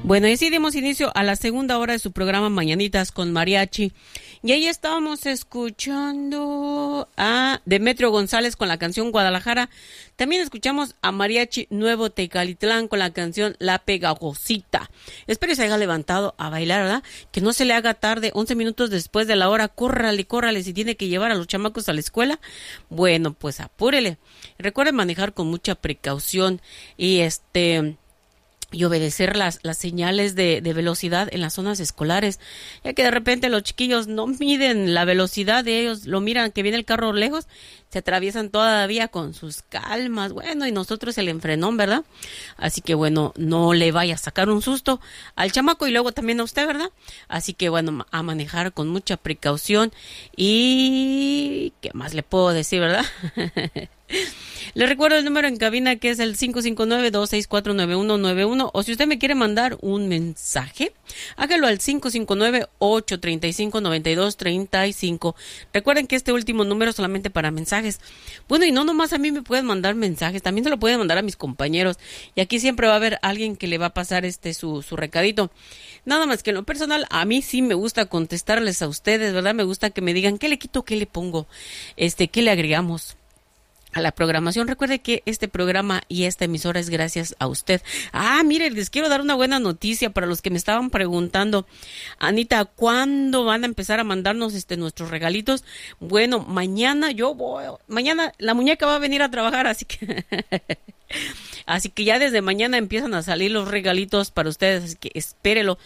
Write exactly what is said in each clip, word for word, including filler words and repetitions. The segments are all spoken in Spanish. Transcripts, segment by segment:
Bueno, y así dimos inicio a la segunda hora de su programa Mañanitas con Mariachi. Y ahí estábamos escuchando a Demetrio González con la canción Guadalajara. También escuchamos a Mariachi Nuevo Tecalitlán con la canción La Pegajosita. Espero que se haya levantado a bailar, ¿verdad? Que no se le haga tarde, once minutos después de la hora. Córrale, córrale, si tiene que llevar a los chamacos a la escuela. Bueno, pues apúrele. Recuerden manejar con mucha precaución y este... y obedecer las, las señales de, de velocidad en las zonas escolares, ya que de repente los chiquillos no miden la velocidad de ellos, lo miran que viene el carro lejos, se atraviesan todavía con sus calmas, bueno, y nosotros el enfrenón, ¿verdad? Así que bueno, no le vaya a sacar un susto al chamaco y luego también a usted, ¿verdad? Así que bueno, a manejar con mucha precaución y... ¿qué más le puedo decir, verdad? Les recuerdo el número en cabina que es el cinco cinco nueve, dos seis cuatro, nueve uno nueve uno, o si usted me quiere mandar un mensaje, hágalo al cinco cinco nueve, ocho tres cinco, nueve dos tres cinco. Recuerden que este último número es solamente para mensajes. Bueno, y no nomás a mí me pueden mandar mensajes, también se lo pueden mandar a mis compañeros, y aquí siempre va a haber alguien que le va a pasar este su, su recadito. Nada más que en lo personal, a mí sí me gusta contestarles a ustedes, ¿verdad? Me gusta que me digan qué le quito, qué le pongo, este, qué le agregamos a la programación. Recuerde que este programa y esta emisora es gracias a usted. Ah, mire, les quiero dar una buena noticia para los que me estaban preguntando, Anita, ¿cuándo van a empezar a mandarnos este nuestros regalitos? Bueno, mañana yo voy, mañana la muñeca va a venir a trabajar, así que así que ya desde mañana empiezan a salir los regalitos para ustedes, así que espérelo.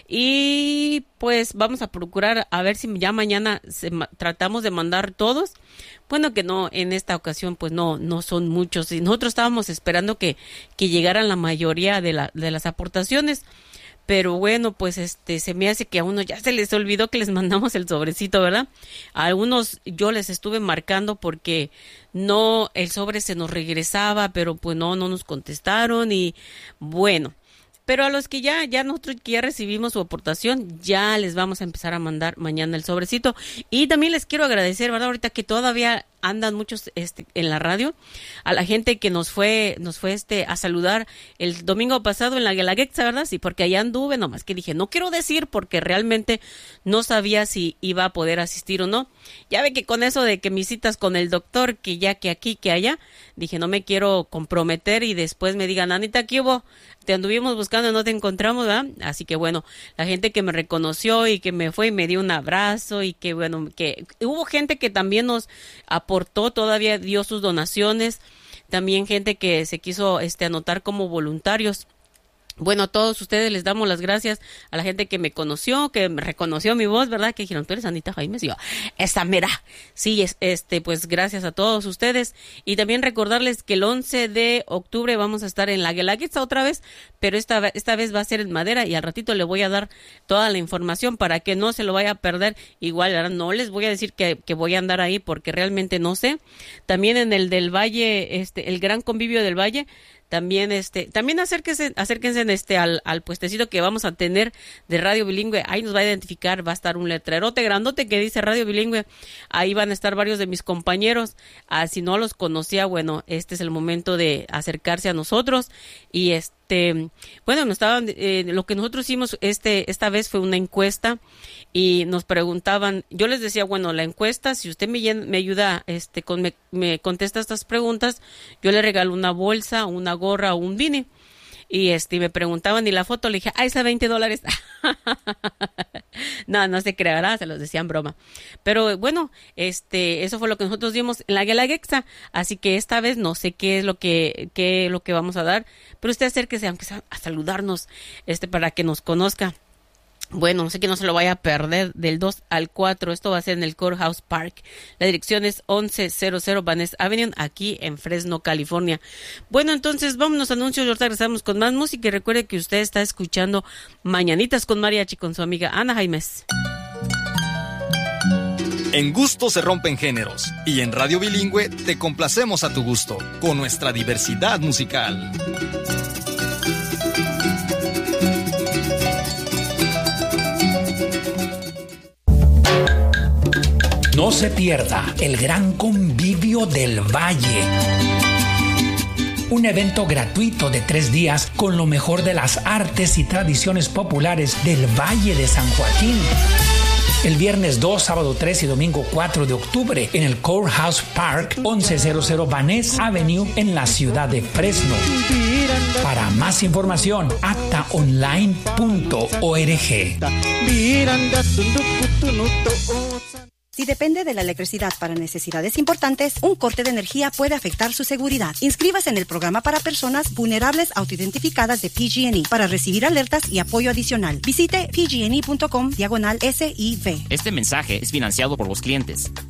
Y pues vamos a procurar a ver si ya mañana se, tratamos de mandar todos. Bueno, que no, en esta ocasión pues no, no son muchos. Y nosotros estábamos esperando que, que llegaran la mayoría de, la, de las aportaciones. Pero bueno, pues este se me hace que a uno ya se les olvidó que les mandamos el sobrecito, ¿verdad? A algunos yo les estuve marcando porque no, el sobre se nos regresaba, pero pues no, no nos contestaron y bueno. Pero a los que ya, ya nosotros que ya recibimos su aportación, ya les vamos a empezar a mandar mañana el sobrecito. Y también les quiero agradecer, ¿verdad? Ahorita que todavía andan muchos este en la radio, a la gente que nos fue, nos fue este a saludar el domingo pasado en la Guelaguetza, ¿verdad? Sí, porque allá anduve, nomás que dije, no quiero decir porque realmente no sabía si iba a poder asistir o no. Ya ve que con eso de que mis citas con el doctor, que ya que aquí, que allá, dije, no me quiero comprometer y después me digan, Anita, ¿qué hubo? Te anduvimos buscando, no te encontramos, ¿verdad? Así que bueno, la gente que me reconoció y que me fue y me dio un abrazo y que bueno, que hubo gente que también nos aportó, todavía dio sus donaciones, también gente que se quiso este anotar como voluntarios. Bueno, a todos ustedes les damos las gracias, a la gente que me conoció, que me reconoció mi voz, ¿verdad? Que dijeron, tú eres Anita Jaimes, y yo, esa mera. Sí, es, este, pues gracias a todos ustedes. Y también recordarles que el once de octubre vamos a estar en la Guelaguetza otra vez, pero esta, esta vez va a ser en Madera y al ratito le voy a dar toda la información para que no se lo vaya a perder. Igual, ¿verdad? No les voy a decir que, que voy a andar ahí porque realmente no sé. También en el del Valle, este, el Gran Convivio del Valle, También este, también acérquense, acérquense en este al, al puestecito que vamos a tener de Radio Bilingüe. Ahí nos va a identificar, va a estar un letrerote grandote que dice Radio Bilingüe. Ahí van a estar varios de mis compañeros. Ah, si no los conocía, bueno, este es el momento de acercarse a nosotros. Y este, bueno, nos estaban, eh, lo que nosotros hicimos este, esta vez fue una encuesta y nos preguntaban, yo les decía, bueno, la encuesta, si usted me, me ayuda, este, con, me, me contesta estas preguntas, yo le regalo una bolsa, una gorra o un beanie. Y este, me preguntaban, y la foto, le dije, ah, esa veinte dólares. No, no se creerá, se los decía en broma. Pero bueno, este, eso fue lo que nosotros dimos en la Guelaguetza. Así que esta vez no sé qué es lo que, qué es lo que vamos a dar. Pero usted acérquese, aunque sea a saludarnos, este, para que nos conozca. Bueno, sé que no se lo vaya a perder del dos al cuatro. Esto va a ser en el Courthouse Park. La dirección es once cero cero Van Ness Avenue, aquí en Fresno, California. Bueno, entonces vámonos a anuncios. Ahorita regresamos con más música. Y recuerde que usted está escuchando Mañanitas con Mariachi con su amiga Ana Jaimes. En gusto se rompen géneros. Y en Radio Bilingüe te complacemos a tu gusto con nuestra diversidad musical. No se pierda el gran convivio del Valle. un evento gratuito de tres días con lo mejor de las artes y tradiciones populares del Valle de San Joaquín. El viernes dos, sábado tres y domingo cuatro de octubre en el Courthouse Park, once cero cero Vaness Avenue en la ciudad de Fresno. Para más información, acta online punto org. Si depende de la electricidad para necesidades importantes, un corte de energía puede afectar su seguridad. Inscríbase en el programa para personas vulnerables autoidentificadas de P G and E para recibir alertas y apoyo adicional. Visite p g and e punto com diagonal S I V. Este mensaje es financiado por los clientes.